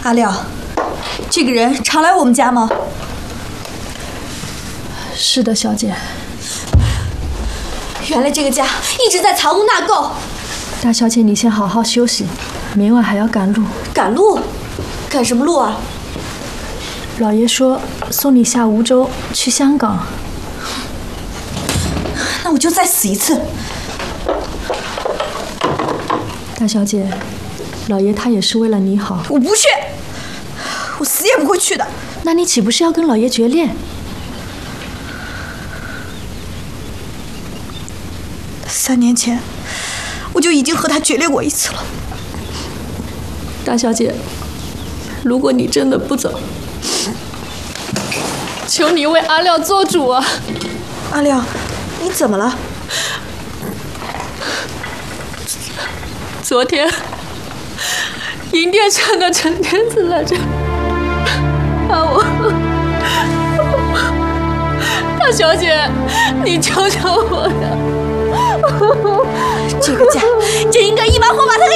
阿廖，这个人常来我们家吗？ 是的，小姐。 原来这个家一直在藏污纳垢。 大小姐，你先好好休息，明晚还要赶路。 赶路？赶什么路啊？ 老爷说送你下梧州去香港。 那我就再死一次。 大小姐，老爷他也是为了你好。 我不去，我死也不会去的。 那你岂不是要跟老爷决裂 ？3年前，我就已经和他决裂过一次了。 大小姐，如果你真的不走，求你为阿廖做主啊！ 阿廖，你怎么了？ 昨天，银殿上的陈天子来着，把我。大小姐，你求求我呀！ 这个家真应该一把火把他